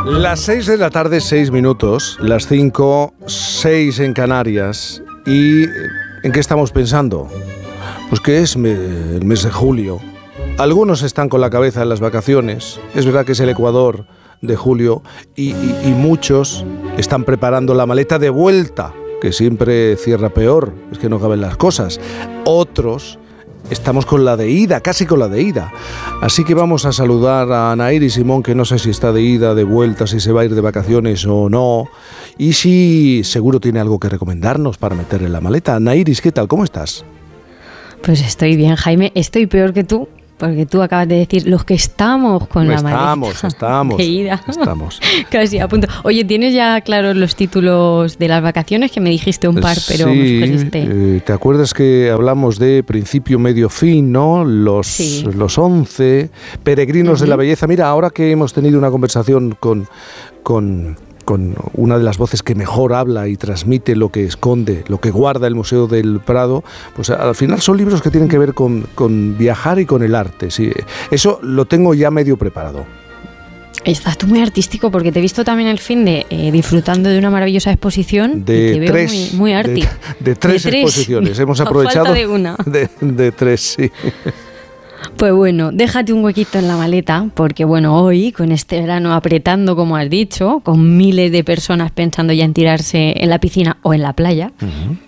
Las 6 de la tarde, 6 minutos, las 5, 6 en Canarias. ¿Y en qué estamos pensando? Pues que es el mes de julio. Algunos están con la cabeza en las vacaciones. Es verdad que es el Ecuador de julio y muchos están preparando la maleta de vuelta, que siempre cierra peor, es que no caben las cosas. Otros estamos con la de ida, casi con la de ida. Así que vamos a saludar a Anaíris Simón, que no sé si está de ida, de vuelta, si se va a ir de vacaciones o no. Y si seguro tiene algo que recomendarnos para meter en la maleta. Anaíris, ¿qué tal? ¿Cómo estás? Pues estoy bien, Jaime. Estoy peor que tú, porque tú acabas de decir los que estamos con la maleta. Estamos. De ida. Estamos. Casi a punto. Oye, ¿tienes ya claros los títulos de las vacaciones? Que me dijiste un par, pero me sugeriste. ¿Te acuerdas que hablamos de principio, medio, fin, ¿no? Los 11 peregrinos de la belleza. Mira, ahora que hemos tenido una conversación con una de las voces que mejor habla y transmite lo que esconde, lo que guarda el Museo del Prado, pues al final son libros que tienen que ver con viajar y con el arte. Sí, eso lo tengo ya medio preparado. Estás tú muy artístico, porque te he visto también el fin de disfrutando de una maravillosa exposición. De te tres, veo muy arty. De tres exposiciones. Hemos aprovechado falta de una. De tres, sí. Pues bueno, déjate un huequito en la maleta, porque bueno, hoy, con este verano apretando, como has dicho, con miles de personas pensando ya en tirarse en la piscina o en la playa,